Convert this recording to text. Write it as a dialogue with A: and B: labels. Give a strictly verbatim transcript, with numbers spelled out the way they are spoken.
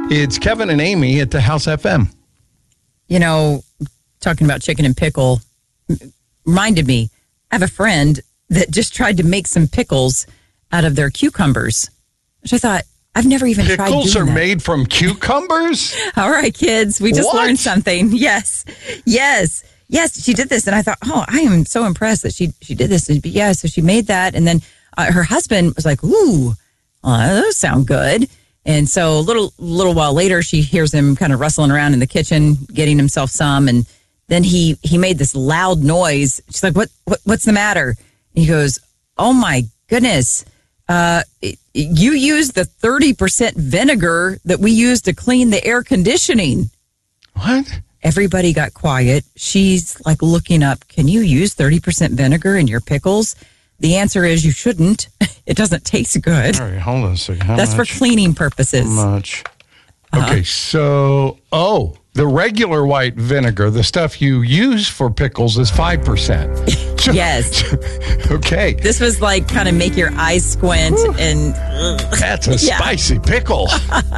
A: It's Kevin and Amy at the House F M.
B: You know, talking about chicken and pickle reminded me, I have a friend that just tried to make some pickles out of their cucumbers, which I thought, I've never even
A: Pickles
B: tried doing
A: are
B: that.
A: made from cucumbers?
B: All right, kids, we just
A: What?
B: learned something. Yes, yes, yes, she did this. And I thought, oh, I am so impressed that she she did this. And yeah, so she made that. And then uh, her husband was like, ooh, well, those sound good. And so a little little while later, she hears him kind of rustling around in the kitchen, getting himself some. And then he he made this loud noise. She's like, what, what what's the matter? And he goes, oh, my goodness. Uh, you used the thirty percent vinegar that we use to clean the air conditioning.
A: What?
B: Everybody got quiet. She's like looking up, can you use thirty percent vinegar in your pickles? The answer is you shouldn't. It doesn't taste good.
A: All right, hold on a second. How
B: That's
A: much?
B: for cleaning purposes.
A: How much?
B: Uh-huh.
A: Okay, so, oh, the regular white vinegar, the stuff you use for pickles, is five percent.
B: Yes.
A: Okay.
B: This was like kind of make your eyes squint and
A: That's a
B: Yeah.
A: spicy pickle.